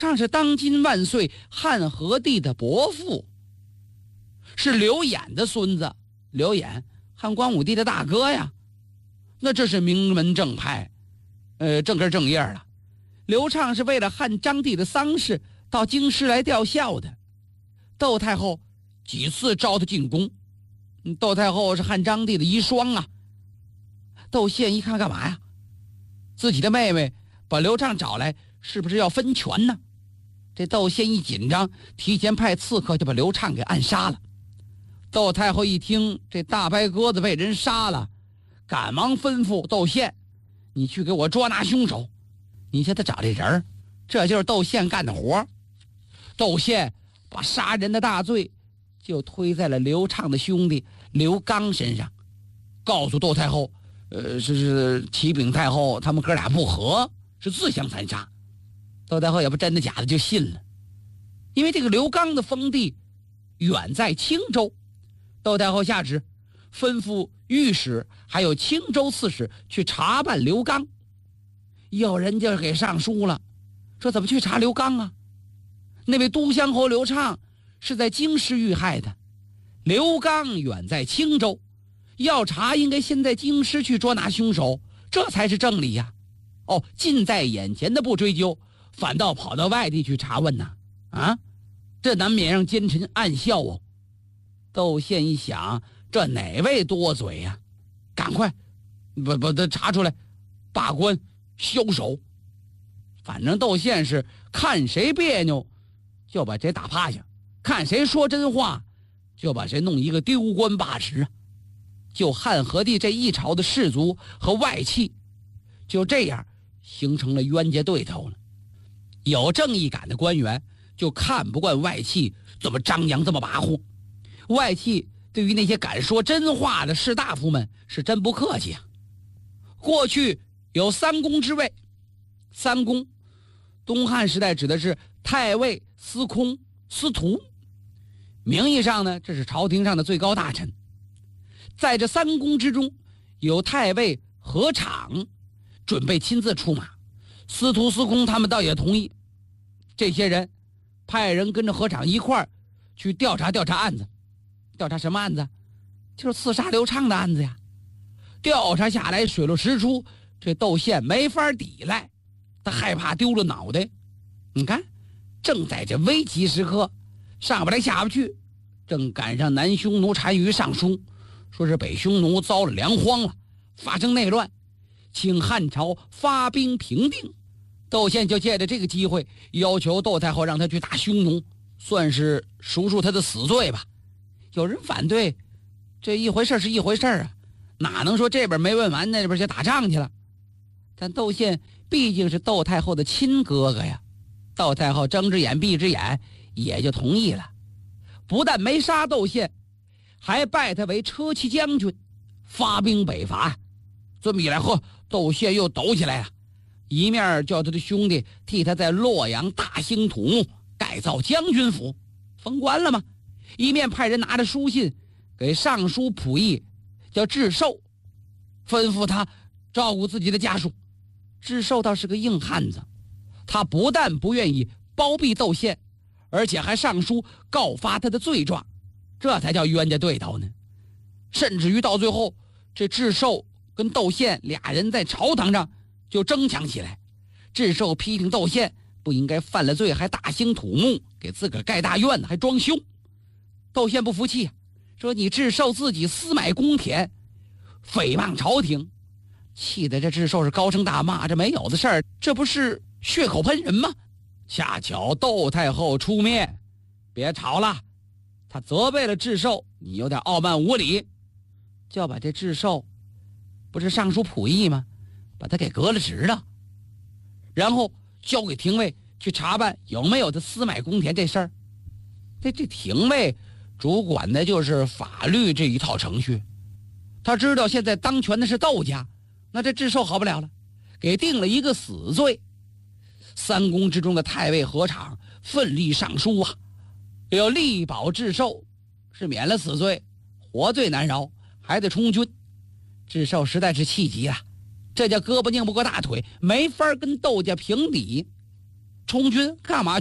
畅是当今万岁汉和帝的伯父，是刘演的孙子，刘演汉光武帝的大哥呀，那这是名门正派，正根正叶了。刘畅是为了汉章帝的丧事到京师来吊孝的，窦太后几次召他进宫，窦太后是汉章帝的遗孀啊。窦宪一看干嘛呀？自己的妹妹把刘畅找来，是不是要分权呢？这窦宪一紧张，提前派刺客就把刘畅给暗杀了。窦太后一听这大白鸽子被人杀了，赶忙吩咐窦宪：“你去给我捉拿凶手。”你瞧他找这人，这就是窦宪干的活。窦宪把杀人的大罪就推在了刘畅的兄弟刘刚身上，告诉窦太后，是启禀太后，他们哥俩不和，是自相残杀。窦太后也不真的假的就信了，因为这个刘刚的封地远在青州。窦太后下旨吩咐御史还有青州刺史去查办刘刚。有人就给上书了，说怎么去查刘刚啊？那位都乡侯刘畅是在京师遇害的，刘刚远在青州，要查应该先在京师去捉拿凶手，这才是正理呀。近在眼前的不追究，反倒跑到外地去查问呢？这难免让奸臣暗笑哦。窦宪一想，这哪位多嘴呀？赶快把他查出来，罢官枭首。反正窦宪是看谁别扭就把谁打趴下，看谁说真话就把谁弄一个丢官罢职。就汉和帝这一朝的士族和外戚就这样形成了冤家对头了。有正义感的官员就看不惯外戚这么张扬这么跋扈，外戚对于那些敢说真话的士大夫们是真不客气啊。过去有三公之位，三公东汉时代指的是太尉、司空、司徒，名义上呢这是朝廷上的最高大臣。在这三公之中，有太尉何昶准备亲自出马，司徒、司空他们倒也同意。这些人派人跟着何昶一块儿去调查案子。调查什么案子？就是刺杀刘畅的案子呀。调查下来水落石出，这窦宪没法抵赖，他害怕丢了脑袋。你看，正在这危急时刻，上不来下不去，正赶上南匈奴单于上书，说是北匈奴遭了粮荒了，发生内乱，请汉朝发兵平定。窦宪就借着这个机会要求窦太后让他去打匈奴，算是赎他的死罪吧。有人反对，这一回事是一回事啊，哪能说这边没问完那边就打仗去了？但窦宪毕竟是窦太后的亲哥哥呀，窦太后睁只眼闭只眼也就同意了。不但没杀窦宪，还拜他为车骑将军，发兵北伐。这么一来，窦宪又抖起来了，一面叫他的兄弟替他在洛阳大兴土木，改造将军府，封官了吗？一面派人拿着书信给尚书仆役叫智寿，吩咐他照顾自己的家属。智寿倒是个硬汉子，他不但不愿意包庇窦宪，而且还上书告发他的罪状，这才叫冤家对头呢。甚至于到最后，这智寿跟窦宪俩人在朝堂上就争抢起来。智寿批评窦宪不应该犯了罪还大兴土木，给自个儿盖大院子还装修。窦宪不服气，说你智寿自己私买公田，诽谤朝廷，气得这智寿是高声大骂，这没有的事儿，这不是血口喷人吗？恰巧窦太后出面，别吵了，他责备了智寿，你有点傲慢无礼，就要把这智寿不是尚书仆役吗，把他给革了职了，然后交给廷尉去查办有没有他私买公田这事儿。这廷尉主管的就是法律这一套程序，他知道现在当权的是窦家，那这智寿好不了了，给定了一个死罪。三公之中的太尉何昶奋力上书啊，要力保智寿是免了死罪，活罪难饶，还得充军。智寿实在是气急了，这叫胳膊拧不过大腿，没法跟窦家平底。 充军干嘛？